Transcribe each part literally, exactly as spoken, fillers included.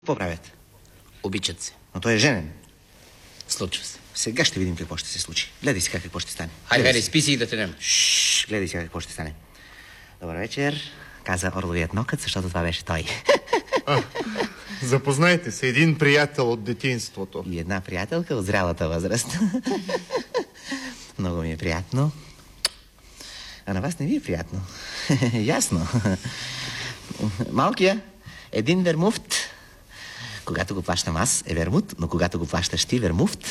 Какво правят? Обичат се. Но той е женен. Случва се. Сега ще видим какво ще се случи. Гледай сега какво ще стане. Хайде, хайде, спи си и да тренем. Шшш, гледай сега какво ще стане. Добър вечер, каза орловият нокът, защото това беше той. А, запознайте се, един приятел от детинството. И една приятелка от зрялата възраст. Много ми е приятно. А на вас не ви е приятно. Ясно. Малкия, един вермуфт. Когато го плащам аз, е вермут, но когато го плащаш ти, вермуфт.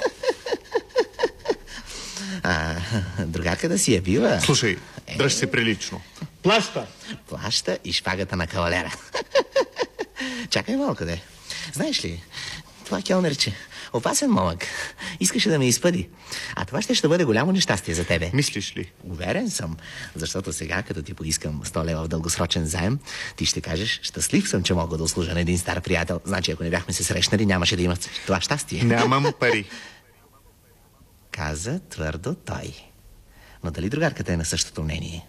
А, другарка да си я бива. Слушай, дръж се прилично. Плаща! Плаща и шпагата на кавалера. Чакай малко, де. Знаеш ли, това келнерче, опасен момък, искаше да ме изпъди. А това ще ще бъде голямо нещастие за тебе. Мислиш ли? Уверен съм, защото сега, като ти поискам сто лева в дългосрочен заем, ти ще кажеш, щастлив съм, че мога да услужа на един стар приятел. Значи, ако не бяхме се срещнали, нямаше да има това щастие. Нямам пари. Каза твърдо той. Но дали другарката е на същото мнение?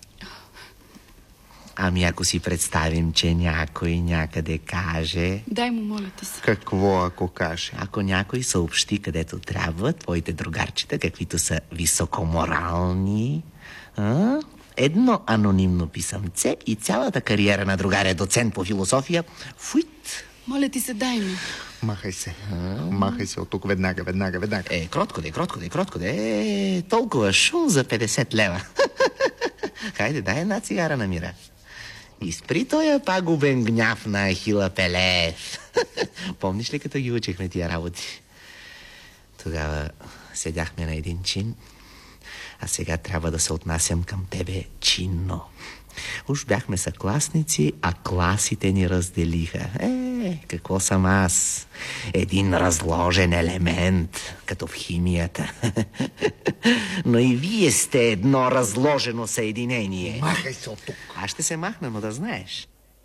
Ами ако си представим, че някой някъде каже... Дай му, моля ти се. Какво ако каже? Ако някой съобщи където трябва твоите другарчета, каквито са високоморални, а? Едно анонимно писъмце и цялата кариера на другаря доцент по философия, фуит. Моля ти се, дай ми. Махай се. Махай се от тук веднага, веднага, веднага. Е, кротко де, кротко де, кротко де. Е, толкова шум за петдесет лева. Хайде, дай една цигара на мира. Изпри тоя пагубен гняв на Ахила Пелеев. Помниш ли, като ги учихме тия работи? Тогава седяхме на един чин, а сега трябва да се отнасям към тебе чинно. Уж бяхме съкласници, а класите ни разделиха. Е, какво съм аз? Един разложен елемент, като в химията. Но и вие сте едно разложено съединение. Махай се от тук. Аз ще се махна, но да знаеш.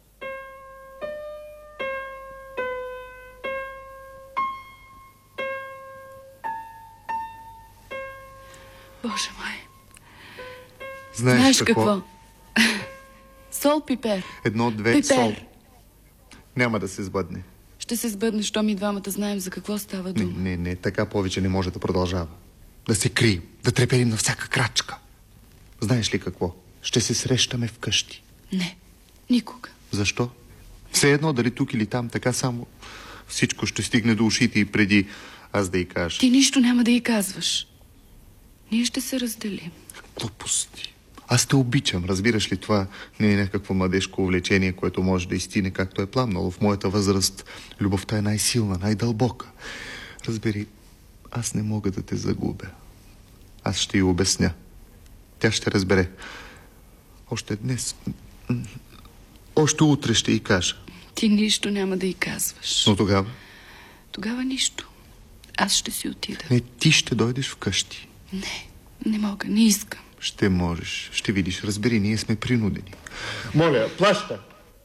Боже мой. Знаеш, Знаеш какво? какво? Сол, пипер. Едно, две, Пипер. сол. Няма да се сбъдне. Ще се сбъдне, щом и двамата знаем за какво става Не, дума. не, не, така повече не може да продължава. Да се крием, да треперим на всяка крачка. Знаеш ли какво? Ще се срещаме вкъщи. Не, никога. Защо? Все едно, дали тук или там, така само всичко ще стигне до ушите и преди аз да й кажа. Ти нищо няма да й казваш. Ние ще се разделим. Глупости. Аз те обичам, разбираш ли, това не е някакво младежко увлечение, което може да изтине както е пламнало. В моята възраст любовта е най-силна, най-дълбока. Разбери, аз не мога да те загубя. Аз ще й обясня. Тя ще разбере. Още днес... Още утре ще й кажа. Ти нищо няма да й казваш. Но тогава? Тогава нищо. Аз ще си отида. Не, ти ще дойдеш вкъщи. Не, не мога, не искам. Ще можеш, ще видиш. Разбери, ние сме принудени. Моля, плаща!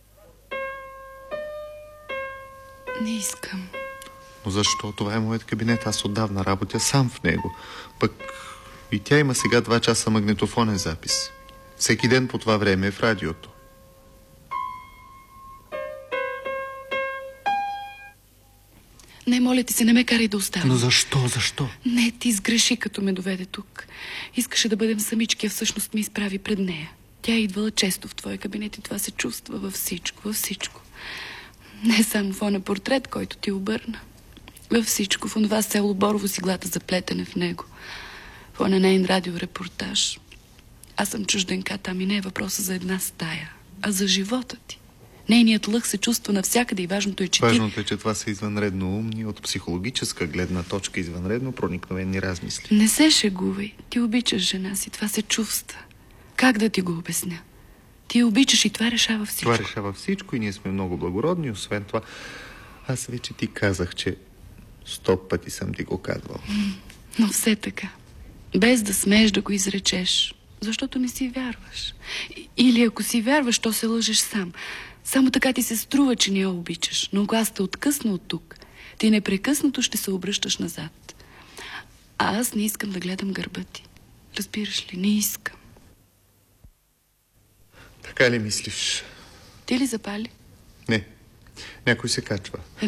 Не искам. Но защо? Това е моят кабинет. Аз отдавна работя сам в него. Пък и тя има сега два часа магнитофонен запис. Всеки ден по това време е в радиото. Не, моля ти се, не ме карай да оставам. Но защо? Защо? Не, ти сгреши, като ме доведе тук. Искаше да бъдем самички, а всъщност ме изправи пред нея. Тя е идвала често в твоя кабинет и това се чувства във всичко, във всичко. Не само в оня портрет, който ти обърна. Във всичко, в онова село Борово с иглата за плетене в него. В оня нейн радиорепортаж. Аз съм чужденка там и не е въпроса за една стая, а за живота ти. Нейният лъх се чувства навсякъде и важното е, че Важното ти... е, че това са извънредно умни, от психологическа гледна точка извънредно проникновени размисли. Не се шегувай. Ти обичаш жена си. Това се чувства. Как да ти го обясня? Ти обичаш и това решава всичко. Това решава всичко и ние сме много благородни. Освен това, аз вече ти казах, че сто пъти съм ти го казвал. Но все така. Без да смееш да го изречеш. Защото не си вярваш. Или ако си вярваш, то се лъжеш сам. Само така ти се струва, че не я обичаш. Но когато аз те откъсна от тук, ти непрекъснато ще се обръщаш назад. А аз не искам да гледам гърба ти. Разбираш ли? Не искам. Така ли мислиш? Ти ли запали? Не. Някой се качва.